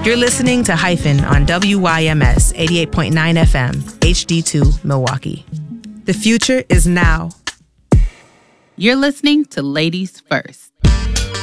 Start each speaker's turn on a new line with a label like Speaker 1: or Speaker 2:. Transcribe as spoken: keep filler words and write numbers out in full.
Speaker 1: You're listening to Hyphen on W Y M S eighty-eight point nine F M, H D two, Milwaukee. The future is now.
Speaker 2: You're listening to Ladies First.